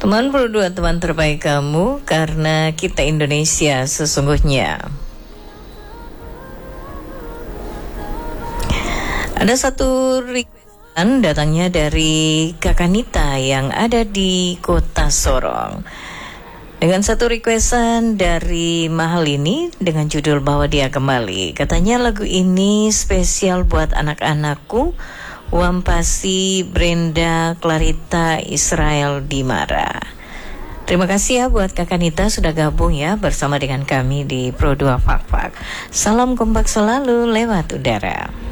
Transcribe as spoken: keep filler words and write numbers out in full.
Teman berdua, teman terbaik kamu, karena kita Indonesia sesungguhnya. Ada satu requestan datangnya dari Kakak Nita yang ada di Kota Sorong. Dengan satu requestan dari Mahal ini dengan judul Bawa Dia Kembali. Katanya lagu ini spesial buat anak-anakku, Wampasi, Brenda, Clarita, Israel, Dimara. Terima kasih ya buat Kakak Nita sudah gabung ya bersama dengan kami di Pro dua Fak Fak. Salam kompak selalu lewat udara.